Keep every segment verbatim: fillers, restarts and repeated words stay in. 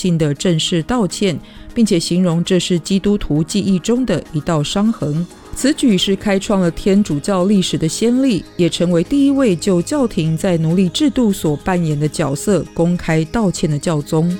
性的正式道歉，并且形容这是基督徒记忆中的一道伤痕。此举是开创了天主教历史的先例，也成为第一位就教廷在奴隶制度所扮演的角色公开道歉的教宗。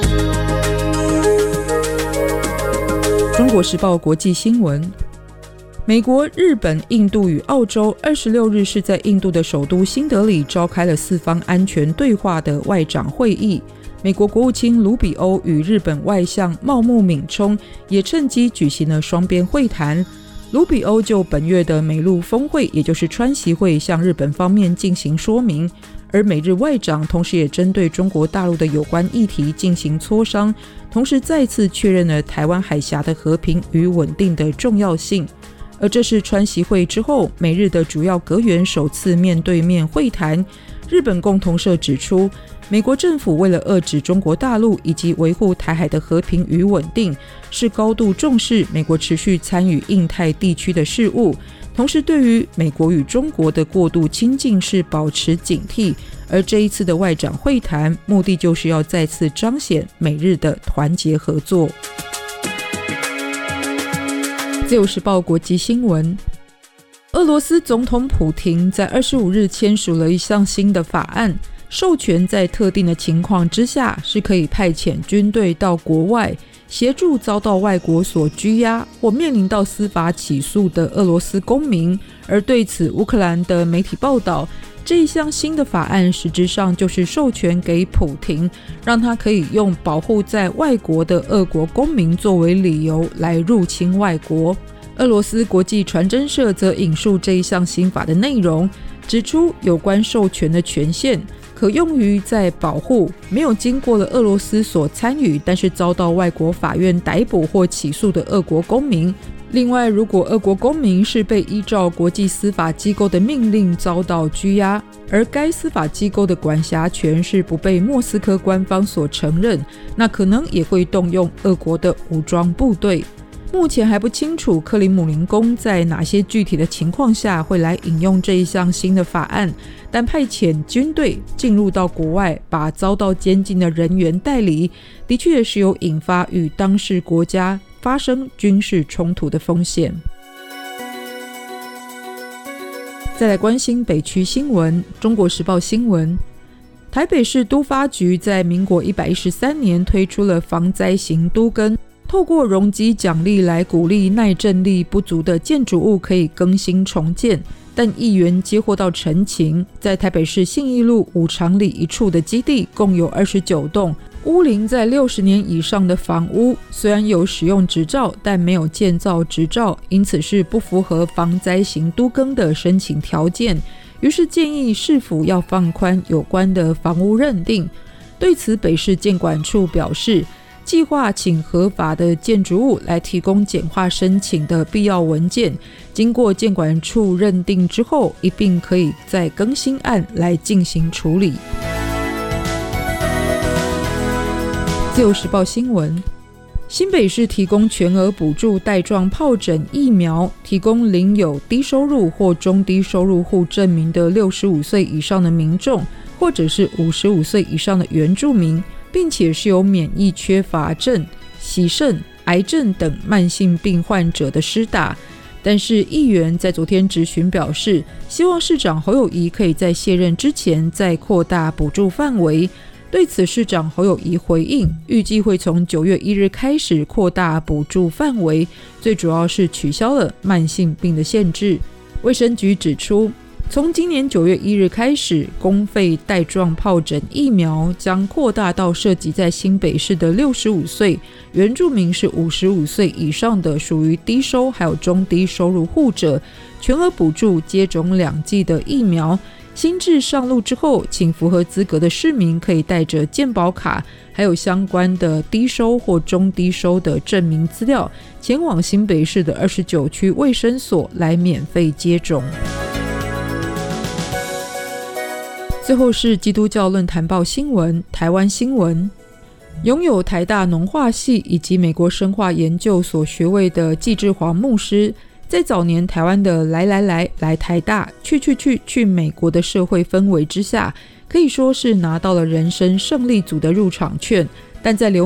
中国时报国际新闻，美国、日本、印度与澳洲二十六日是在印度的首都新德里召开了四方安全对话的外长会议。美国国务卿卢比欧与日本外相茂木敏充也趁机举行了双边会谈。卢比欧就本月的美陆峰会，也就是川习会，向日本方面进行说明，而美日外长同时也针对中国大陆的有关议题进行磋商，同时再次确认了台湾海峡的和平与稳定的重要性。而这是川习会之后美日的主要阁员首次面对面会谈。日本共同社指出，美国政府为了遏制中国大陆以及维护台海的和平与稳定，是高度重视美国持续参与印太地区的事务，同时对于美国与中国的过度亲近是保持警惕。而这一次的外长会谈，目的就是要再次彰显美日的团结合作。自由时报国际新闻，俄罗斯总统普亭在二十五日签署了一项新的法案，授权在特定的情况之下是可以派遣军队到国外协助遭到外国所拘押或面临到司法起诉的俄罗斯公民。而对此，乌克兰的媒体报道，这一项新的法案实质上就是授权给普亭，让他可以用保护在外国的俄国公民作为理由来入侵外国。俄罗斯国际传真社则引述这一项新法的内容，指出有关授权的权限可用于在保护没有经过了俄罗斯所参与但是遭到外国法院逮捕或起诉的俄国公民。另外，如果俄国公民是被依照国际司法机构的命令遭到拘押，而该司法机构的管辖权是不被莫斯科官方所承认，那可能也会动用俄国的武装部队。目前还不清楚克里姆林宫在哪些具体的情况下会来引用这一项新的法案，但派遣军队进入到国外把遭到监禁的人员带离，的确是有引发与当事国家发生军事冲突的风险。再来关心北区新闻，中国时报新闻，台北市都发局在民国一百一十三年推出了防灾型都更，透过容积奖励来鼓励耐震力不足的建筑物可以更新重建，但议员接获到陈情，在台北市信义路五常里一处的基地共有二十九栋屋龄在六十年以上的房屋，虽然有使用执照，但没有建造执照，因此是不符合防灾型都更的申请条件，于是建议市府要放宽有关的房屋认定。对此，北市建管处表示，计划请合法的建筑物来提供简化申请的必要文件，经过建管处认定之后，一并可以再更新案来进行处理。自由时报新闻，新北市提供全额补助带状疱疹疫苗，提供领有低收入或中低收入户证明的六十五岁以上的民众，或者是五十五岁以上的原住民，并且是有免疫缺乏症、洗肾、癌症等慢性病患者的施打。但是议员在昨天质询表示，希望市长侯友宜可以在卸任之前再扩大补助范围。对此，市长侯友宜回应，预计会从九月一日开始扩大补助范围，最主要是取消了慢性病的限制。卫生局指出，从今年九月一日开始，公费带状疱疹疫苗将扩大到涉及在新北市的六十五岁，原住民是五十五岁以上的属于低收还有中低收入户者，全额补助接种两剂的疫苗。新制上路之后，请符合资格的市民可以带着健保卡还有相关的低收或中低收的证明资料，前往新北市的二十九区卫生所来免费接种。最后是基督教论坛报新闻，台湾新闻，拥有台大农化系以及美国生化研究所学位的纪志华牧师，在早年台湾的来来来来台大去去去去美国的社会氛围之下，可以说是拿到了人生胜利组的入场券，但在流